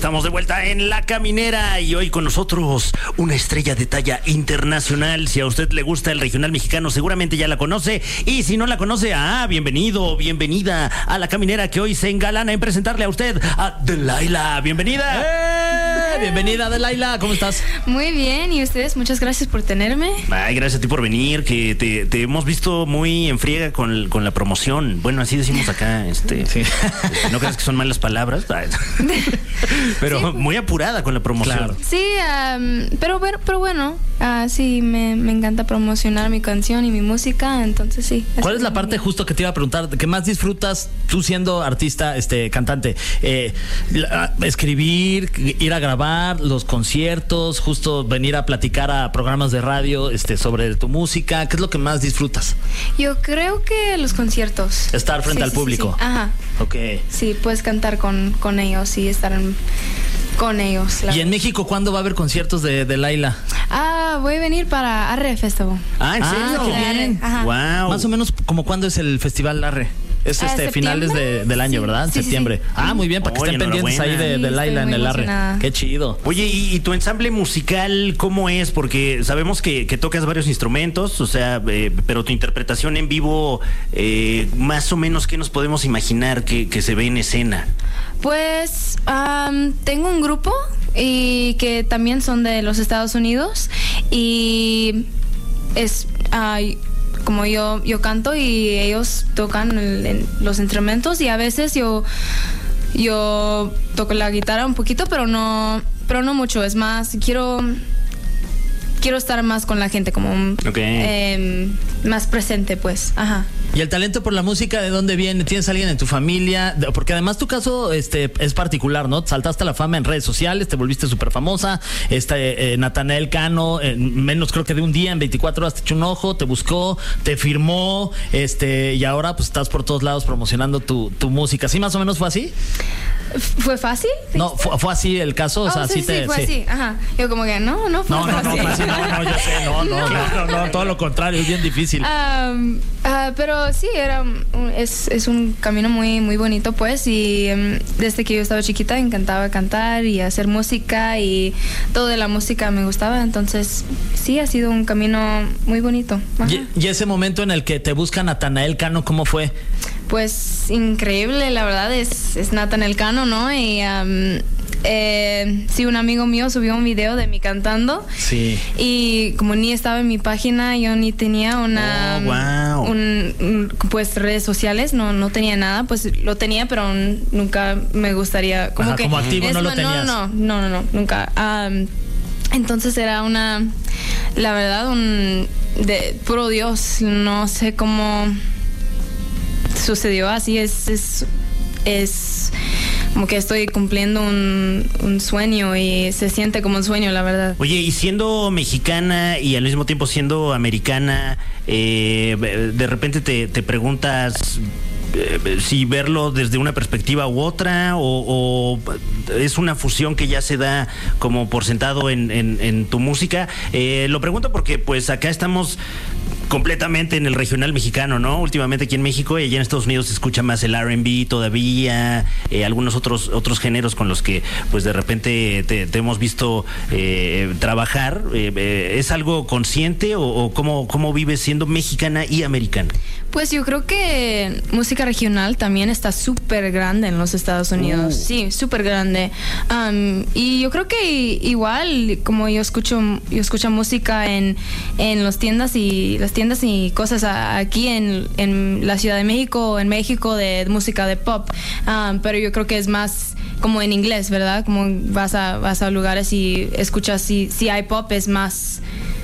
estamos de vuelta en La Caminera y hoy con nosotros una estrella de talla internacional. Si a usted le gusta el regional mexicano, seguramente ya la conoce. Y si no la conoce, bienvenido, bienvenida a La Caminera, que hoy se engalana en presentarle a usted a Delilah. Bienvenida. Bienvenida, Delilah. ¿Cómo estás? Muy bien, ¿y ustedes? Muchas gracias por tenerme. Ay, gracias a ti por venir, que te hemos visto muy en friega con la promoción. Bueno, así decimos acá, Sí. No creas que son malas palabras, pero sí, muy apurada con la promoción. Claro. Sí, pero bueno, sí, me encanta promocionar mi canción y mi música, entonces sí. ¿Cuál es la parte justo que te iba a preguntar, que más disfrutas tú siendo artista, cantante? Escribir, ir a grabar, los conciertos, justo venir a platicar a programas de radio sobre tu música. ¿Qué es lo que más disfrutas? Yo creo que los conciertos. Estar frente al público. Sí. Ajá. Ok. Sí, puedes cantar con ellos y estar con ellos. ¿Y en México cuándo va a haber conciertos de Delilah? Voy a venir para Arre Festival. ¿En serio? Qué bien. Wow. Más o menos, ¿como cuándo es el Festival Arre? Es finales del año, ¿verdad? Sí, septiembre. Sí. Muy bien, para que estén pendientes ahí de Delilah en el Arre. Qué chido. Oye, ¿y tu ensamble musical cómo es? Porque sabemos que tocas varios instrumentos, o sea, pero tu interpretación en vivo, más o menos, ¿qué nos podemos imaginar que se ve en escena? Pues tengo un grupo y que también son de los Estados Unidos y es como yo canto y ellos tocan los instrumentos y a veces yo toco la guitarra un poquito, pero no mucho. Es más, quiero estar más con la gente, como más presente, pues. Ajá. ¿Y el talento por la música de dónde viene? ¿Tienes a alguien en tu familia? Porque además tu caso es particular, ¿no? Saltaste a la fama en redes sociales, te volviste súper famosa. Natanael Cano, menos creo que de un día, en 24 horas te echó un ojo, te buscó, te firmó, y ahora pues estás por todos lados promocionando tu música. ¿Sí más o menos fue así? ¿Fue fácil? No, fue así el caso, o sea, sí, fue así, ajá. Yo como que no fue fácil. No, yo sé, no, todo lo contrario, es bien difícil. Pero sí, es un camino muy, muy bonito, pues, y desde que yo estaba chiquita me encantaba cantar y hacer música y todo de la música me gustaba, entonces sí, ha sido un camino muy bonito. ¿Y ese momento en el que te busca Natanael Cano, cómo fue? Pues increíble, la verdad, es Natanael Cano, ¿no? Y sí, un amigo mío subió un video de mí cantando. Sí. Y como ni estaba en mi página, yo ni tenía pues redes sociales, no tenía nada, pues lo tenía, pero nunca me gustaría como activo no lo tenías. No, nunca. Entonces era la verdad, de puro Dios, no sé cómo sucedió así, es como que estoy cumpliendo un sueño y se siente como un sueño, la verdad. Oye, y siendo mexicana y al mismo tiempo siendo americana, de repente te preguntas si verlo desde una perspectiva u otra o es una fusión que ya se da como por sentado en tu música. Lo pregunto porque pues acá estamos completamente en el regional mexicano, ¿no? Últimamente aquí en México y allá en Estados Unidos se escucha más el R&B todavía, algunos otros géneros con los que pues de repente te hemos visto trabajar. ¿Es algo consciente o cómo vives siendo mexicana y americana? Pues yo creo que música regional también está súper grande en los Estados Unidos. Sí, súper grande. Y yo creo que igual, como yo escucho música en las tiendas y cosas aquí en la Ciudad de México, en México, de música de pop. Pero yo creo que es más como en inglés, ¿verdad? Como vas a lugares y escuchas, si hay pop, es más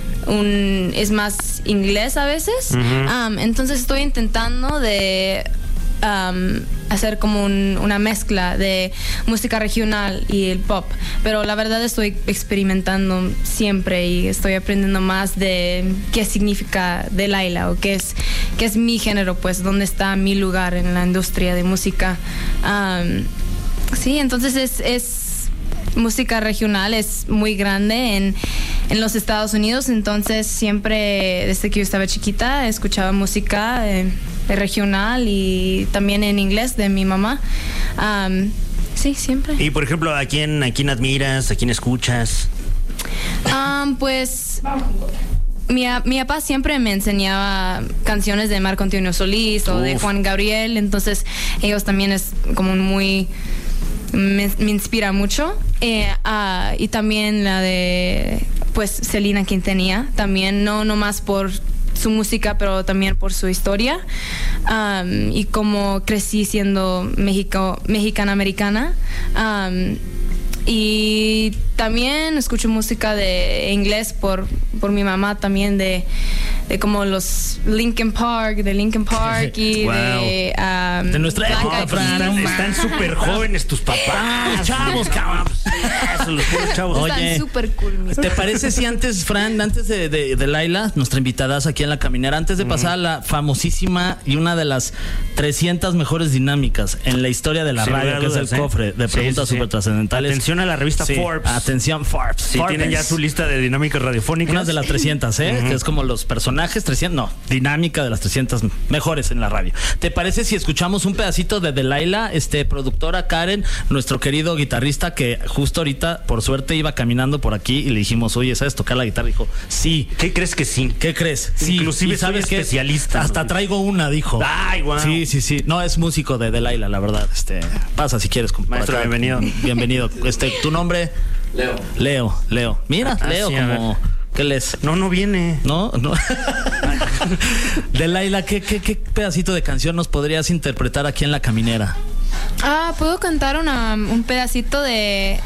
inglés a veces. Uh-huh. Entonces estoy intentando de hacer como una mezcla de música regional y el pop, pero la verdad estoy experimentando siempre y estoy aprendiendo más de qué significa Delilah o qué es mi género, pues dónde está mi lugar en la industria de música. Sí, entonces es música regional, es muy grande en los Estados Unidos, entonces siempre desde que yo estaba chiquita escuchaba música regional y también en inglés de mi mamá. Sí, siempre. Y por ejemplo, ¿a quién admiras? ¿A quién escuchas? Pues mi papá siempre me enseñaba canciones de Marco Antonio Solís o de Juan Gabriel, entonces ellos también es como me inspira mucho. Y también la de pues Selena Quintanilla, también no más por su música, pero también por su historia, y como crecí siendo mexicana-americana. Y también escucho música de inglés por mi mamá también, de como los Linkin Park y wow. De nuestra época, Fran. Están súper jóvenes tus papás. Chavos, cabrón. Eso, los puros chavos. Oye, están súper cool. ¿te parece si antes, Fran, antes de Laila, nuestra invitada aquí en La Caminera, antes de pasar a la famosísima y una de las 300 mejores dinámicas en la historia de la radio, que es el cofre de preguntas súper trascendentales? Atención a la revista Forbes. Atención, Forbes. Sí, tienen ya su lista de dinámicas radiofónicas. Unas de las 300, que es como los personajes 300, no, dinámica de las 300 mejores en la radio. ¿Te parece si escuchamos un pedacito de Delilah, productora Karen, nuestro querido guitarrista que justo ahorita, por suerte, iba caminando por aquí y le dijimos, oye, ¿sabes tocar la guitarra? Dijo, sí. ¿Qué crees que sí? ¿Qué crees? Sí. Inclusive ¿sabes soy especialista. Hasta traigo una, dijo. Ay, wow. Sí. No, es músico de Delilah, la verdad. Pasa si quieres. Maestro, bienvenido. Bienvenido. ¿Tu nombre? Leo. Mira, Leo, sí, como... ¿Qué lees? No viene. No. Delilah, ¿qué pedacito de canción nos podrías interpretar aquí en La Caminera? Puedo cantar un pedacito de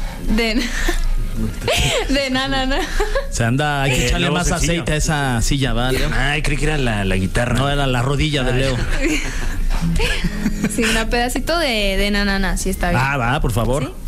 Na. Se anda, hay que echarle más sencillo. aceite a esa silla, ¿vale? Ay, creí que era la guitarra. No, era la rodilla de Leo. Sí, un pedacito de Na, sí está bien. Va, por favor. ¿Sí?